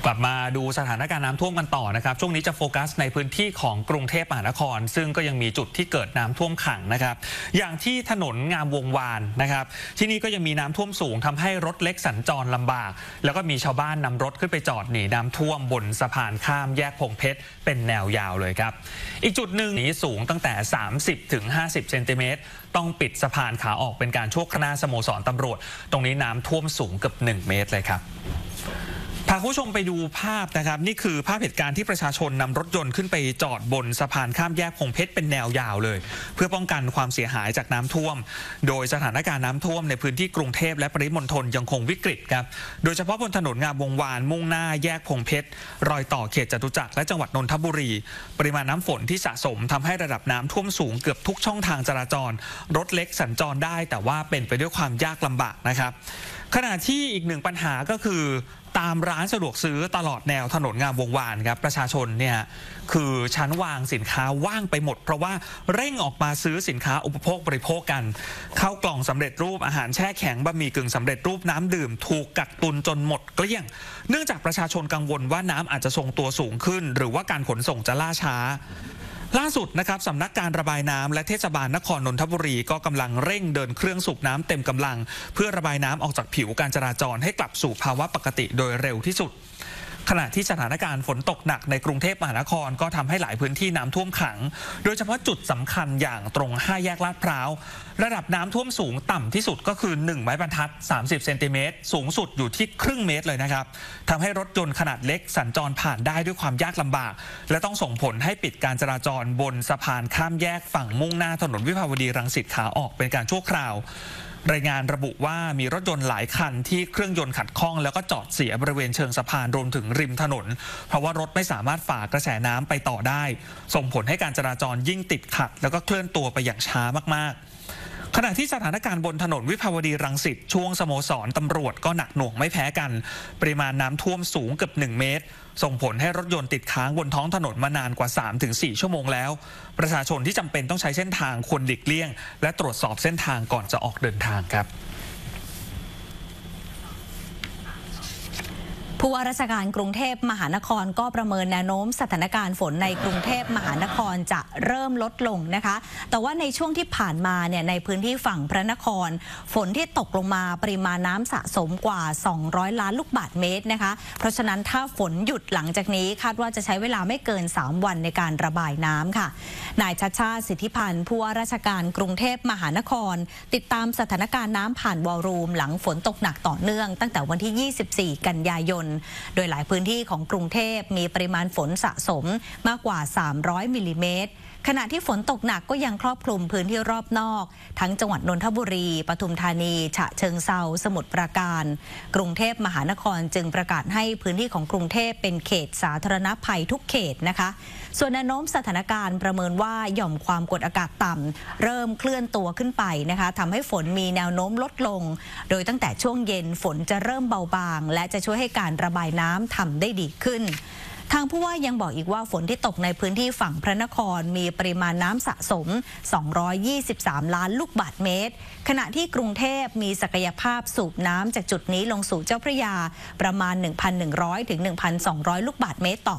กลับมาดูสถานการณ์น้ำท่วมกันต่อนะครับช่วงนี้จะโฟกัสในพื้นที่ของกรุงเทพมหานครซึ่งก็ยังมีจุดที่เกิดน้ำท่วมขังนะครับอย่างที่ถนนงามวงวานนะครับที่นี่ก็ยังมีน้ำท่วมสูงทำให้รถเล็กสัญจรลำบากแล้วก็มีชาวบ้านนำรถขึ้นไปจอดหนีน้ำท่วมบนสะพานข้ามแยกพงเพชรเป็นแนวยาวเลยครับอีกจุดหนึ่งนี้สูงตั้งแต่30 ถึง 50 เซนติเมตรต้องปิดสะพานขาออกเป็นการชั่วคราวสโมสรตำรวจตรงนี้น้ำท่วมสูงเกือบ1 เมตรเลยครับพาคุณผู้ชมไปดูภาพนะครับนี่คือภาพเหตุการณ์ที่ประชาชนนำรถยนต์ขึ้นไปจอดบนสะพานข้ามแยกพงเพชรเป็นแนวยาวเลยเพื่อป้องกันความเสียหายจากน้ำท่วมโดยสถานการณ์น้ำท่วมในพื้นที่กรุงเทพและปริมณฑลยังคงวิกฤตครับโดยเฉพาะบนถนนงามวงวานมุ่งหน้าแยกพงเพชรรอยต่อเขตจตุจักรและจังหวัดนนทบุรีปริมาณน้ำฝนที่สะสมทำให้ระดับน้ำท่วมสูงเกือบทุกช่องทางจราจรรถเล็กสัญจรได้แต่ว่าเป็นไปด้วยความยากลำบากนะครับขณะที่อีกหนึ่งปัญหาก็คือตามร้านสะดวกซื้อตลอดแนวถนนงามวงวานครับประชาชนเนี่ยคือชั้นวางสินค้าว่างไปหมดเพราะว่าเร่งออกมาซื้อสินค้าอุปโภคบริโภคกันข้าวกล่องสำเร็จรูปอาหารแช่แข็งบะหมี่กึ่งสำเร็จรูปน้ำดื่มถูกกักตุนจนหมดเกลี้ยงเนื่องจากประชาชนกังวลว่าน้ำอาจจะทรงตัวสูงขึ้นหรือว่าการขนส่งจะล่าช้าล่าสุดนะครับสำนักการระบายน้ำและเทศบาลนครนนทบุรีก็กำลังเร่งเดินเครื่องสูบน้ำเต็มกำลังเพื่อระบายน้ำออกจากผิวการจราจรให้กลับสู่ภาวะปกติโดยเร็วที่สุดขณะที่สถานการณ์ฝนตกหนักในกรุงเทพมหานครก็ทำให้หลายพื้นที่น้ำท่วมขังโดยเฉพาะจุดสำคัญอย่างตรง5 แยกลาดพร้าวระดับน้ำท่วมสูงต่ำที่สุดก็คือ1 ไม้บรรทัด30 เซนติเมตรสูงสุดอยู่ที่ครึ่งเมตรเลยนะครับทำให้รถยนต์ขนาดเล็กสัญจรผ่านได้ด้วยความยากลำบากและต้องส่งผลให้ปิดการจราจรบนสะพานข้ามแยกฝั่งมุ่งหน้าถนนวิภาวดีรังสิตขาออกเป็นการชั่วคราวรายงานระบุว่ามีรถยนต์หลายคันที่เครื่องยนต์ขัดข้องแล้วก็จอดเสียบริเวณเชิงสะพานรวมถึงริมถนนเพราะว่ารถไม่สามารถฝ่ากระแสน้ำไปต่อได้ส่งผลให้การจราจรยิ่งติดขัดแล้วก็เคลื่อนตัวไปอย่างช้ามากๆขณะที่สถานการณ์บนถนนวิภาวดีรังสิตช่วงสโมสรตำรวจก็หนักหน่วงไม่แพ้กันปริมาณน้ำท่วมสูงเกือบ1 เมตรส่งผลให้รถยนต์ติดค้างบนท้องถนนมานานกว่า 3-4 ชั่วโมงแล้วประชาชนที่จำเป็นต้องใช้เส้นทางควรหลีกเลี่ยงและตรวจสอบเส้นทางก่อนจะออกเดินทางครับผู้ว่าราชการกรุงเทพมหานครก็ประเมินแนวโน้มสถานการณ์ฝนในกรุงเทพมหานครจะเริ่มลดลงนะคะแต่ว่าในช่วงที่ผ่านมาเนี่ยในพื้นที่ฝั่งพระนครฝนที่ตกลงมาปริมาณน้ำสะสมกว่า200 ล้านลูกบาศก์เมตรนะคะเพราะฉะนั้นถ้าฝนหยุดหลังจากนี้คาดว่าจะใช้เวลาไม่เกิน3 วันในการระบายน้ำค่ะนายชัชชาติสิทธิพันธ์ผู้ว่าราชการกรุงเทพมหานครติดตามสถานการณ์น้ำผ่านวอลลุ่มหลังฝนตกหนักต่อเนื่องตั้งแต่วันที่24 กันยายนโดยหลายพื้นที่ของกรุงเทพมีปริมาณฝนสะสมมากกว่า300 มิลลิเมตรขณะที่ฝนตกหนักก็ยังครอบคลุมพื้นที่รอบนอกทั้งจังหวัดนนทบุรีปทุมธานีฉะเชิงเทราสมุทรปราการกรุงเทพมหานครจึงประกาศให้พื้นที่ของกรุงเทพเป็นเขตสาธารณภัยทุกเขตนะคะส่วนแนวโน้มสถานการณ์ประเมินว่าหย่อมความกดอากาศต่ำเริ่มเคลื่อนตัวขึ้นไปนะคะทำให้ฝนมีแนวโน้มลดลงโดยตั้งแต่ช่วงเย็นฝนจะเริ่มเบาบางและจะช่วยให้การระบายน้ำทำได้ดีขึ้นทางผู้ว่ายังบอกอีกว่าฝนที่ตกในพื้นที่ฝั่งพระนครมีปริมาณน้ำสะสม223 ล้านลูกบาศก์เมตรขณะที่กรุงเทพมีศักยภาพสูบน้ำจากจุดนี้ลงสู่เจ้าพระยาประมาณ 1,100 ถึง 1,200 ลูกบาศก์เมตรต่อ